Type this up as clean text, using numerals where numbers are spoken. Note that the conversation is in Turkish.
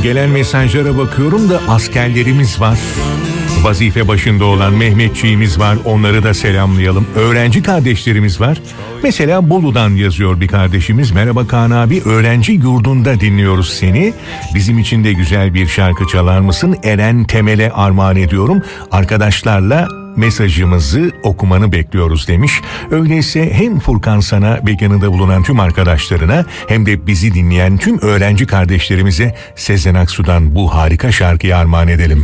Gelen mesajlara bakıyorum da askerlerimiz var. Vazife başında olan Mehmetçiğimiz var. Onları da selamlayalım. Öğrenci kardeşlerimiz var. Mesela Bolu'dan yazıyor bir kardeşimiz. Merhaba Kaan abi, öğrenci yurdunda dinliyoruz seni. Bizim için de güzel bir şarkı çalar mısın? Eren Temel'e armağan ediyorum. Arkadaşlarla mesajımızı okumanı bekliyoruz demiş. Öyleyse hem Furkan sana ve yanında bulunan tüm arkadaşlarına hem de bizi dinleyen tüm öğrenci kardeşlerimize Sezen Aksu'dan bu harika şarkıyı armağan edelim.